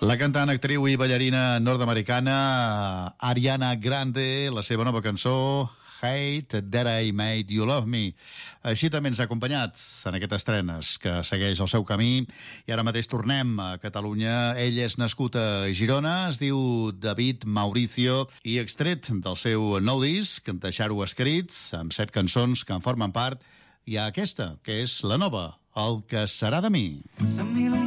La cantant, actriu i ballarina nord-americana Ariana Grande, la seva nova cançó Hate That I Made You Love Me. Així també ens ha acompanyat en aquest estrenes que segueix el seu camí i ara mateix tornem a Catalunya. Ell és nascut a Girona, es diu David Mauricio i extret del seu nou disc, Deixar-ho escrit, amb 7 cançons que en formen part, hi ha aquesta, que és la nova, El que serà de mi.